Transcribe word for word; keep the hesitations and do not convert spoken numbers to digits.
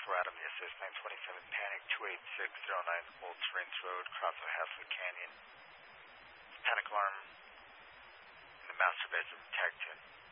for Adam, the assist nine twenty-seven, panic two eight six zero nine, Old Springs Road, crossing Haslett Canyon. Panic alarm in the master bedroom, tag two.